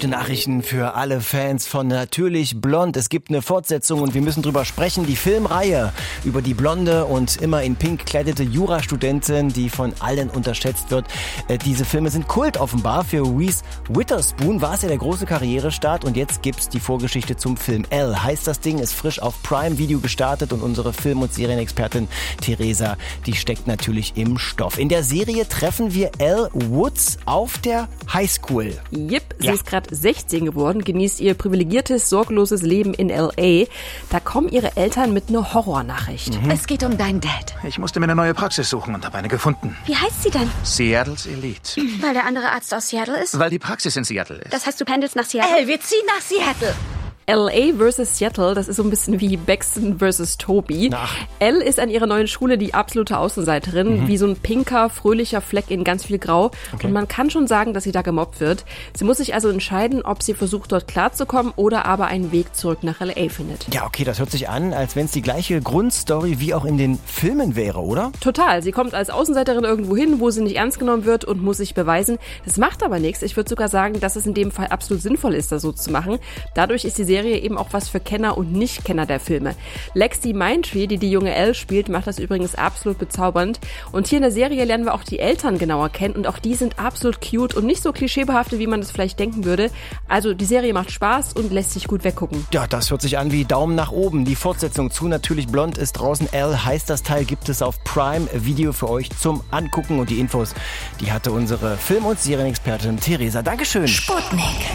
Gute Nachrichten für alle Fans von Natürlich Blond. Es gibt eine Fortsetzung und wir müssen drüber sprechen. Die Filmreihe über die blonde und immer in pink gekleidete Jurastudentin, die von allen unterschätzt wird. Diese Filme sind Kult offenbar. Für Reese Witherspoon war es ja der große Karrierestart und jetzt gibt's die Vorgeschichte zum Film. Elle heißt das Ding, ist frisch auf Prime Video gestartet und unsere Film- und Serienexpertin Theresa, die steckt natürlich im Stoff. In der Serie treffen wir Elle Woods auf der Highschool. Yep, sie ist gerade 16 geworden, genießt ihr privilegiertes, sorgloses Leben in L.A. Da kommen ihre Eltern mit einer Horrornachricht. Es geht um deinen Dad. Ich musste mir eine neue Praxis suchen und habe eine gefunden. Wie heißt sie denn? Seattles Elite. Weil der andere Arzt aus Seattle ist? Weil die Praxis in Seattle ist. Das heißt, du pendelst nach Seattle? Wir ziehen nach Seattle. L.A. vs. Seattle, das ist so ein bisschen wie Baxton vs. Toby. Ach. Elle ist an ihrer neuen Schule die absolute Außenseiterin, wie so ein pinker, fröhlicher Fleck in ganz viel Grau. Okay. Und man kann schon sagen, dass sie da gemobbt wird. Sie muss sich also entscheiden, ob sie versucht, dort klarzukommen oder aber einen Weg zurück nach L.A. findet. Ja, okay, das hört sich an, als wenn es die gleiche Grundstory wie auch in den Filmen wäre, oder? Total. Sie kommt als Außenseiterin irgendwo hin, wo sie nicht ernst genommen wird und muss sich beweisen. Das macht aber nichts. Ich würde sogar sagen, dass es in dem Fall absolut sinnvoll ist, das so zu machen. Dadurch ist die Serie eben auch was für Kenner und Nicht-Kenner der Filme. Lexi Mindtree, die junge Elle spielt, macht das übrigens absolut bezaubernd. Und hier in der Serie lernen wir auch die Eltern genauer kennen und auch die sind absolut cute und nicht so klischeebehaftet, wie man das vielleicht denken würde. Also die Serie macht Spaß und lässt sich gut weggucken. Ja, das hört sich an wie Daumen nach oben. Die Fortsetzung zu Natürlich Blond ist draußen. Elle heißt das Teil, gibt es auf Prime Video für euch zum Angucken. Und die Infos, die hatte unsere Film- und Serienexpertin Theresa. Dankeschön. Sputnik.